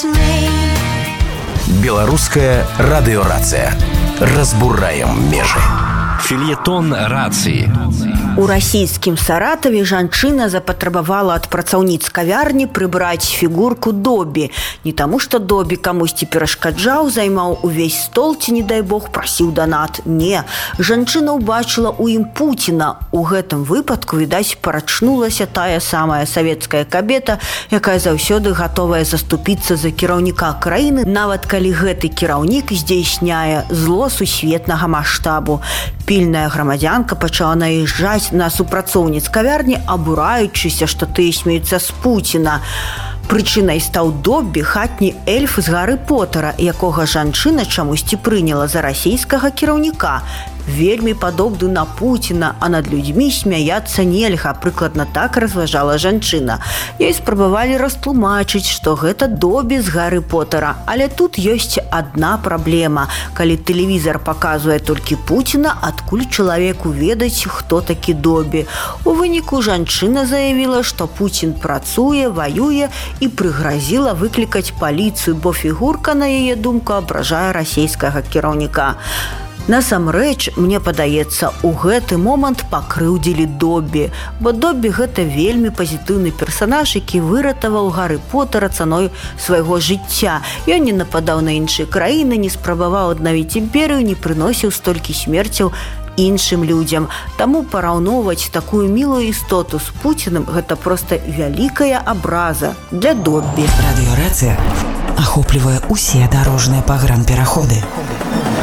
Беларуская радыёрацыя. Разбураем межы. Фельетон рацыі. У расійскім Саратаве жанчына запатрабавала ад працаўніц кавярні прыбраць фігурку Добі. Не таму, што Добі камусьці перашкаджаў, займаў увесь стол ці, не дай бог, прасіў данат. Не, жанчына ўбачыла ў ім Пуціна. У гэтым выпадку, відаць, парачнулася тая самая савецкая кабета, якая заўсёды гатовая заступіцца за кіраўніка краіны, нават калі гэты кіраўнік здзейсняе зло сусветнага маштабу. Пільная грамадзянка пачала наязджаць на супрацоўніц кавярні, абураючыся, што тыя смеюцца з Пуціна. Прычынай стаў Добі, хатні эльф з Гары Потара, якога жанчына чамусьці прыняла за расійскага кіраўніка. Вельмі падобны на Пуціна, а над людзьмі смяяцца нельга, прыкладна так разважала жанчына. Ёй спрабавалі растлумачыць, што гэта Добі з Гары Потара, але тут ёсць адна праблема. Калі тэлевізар паказвае толькі Пуціна, адкуль чалавеку ведаць, хто такі Добі. У выніку жанчына заявіла, што Пуцін працуе, ваюе і прыгразіла выклікаць паліцыю, бо фігурка, на яе думку, абражае расійскага кіраўніка. Насамрэч, мне падаецца, у гэты момант пакрыўдзілі Добі, бо Добі гэта вельмі пазітыўны персанаж, які выратаваў Гары Потара цаной свайго жыцця. Ён не нападаў на іншыя краіны, не спрабаваў аднавіць імперыю, не прыносіў столькі смерцяў іншым людзям. Таму параўноўваць такую мілую істоту з Пуціным – гэта проста вялікая абраза для Добі. Радыёрацыя ахоплівае усе дарожныя пагранпераходы.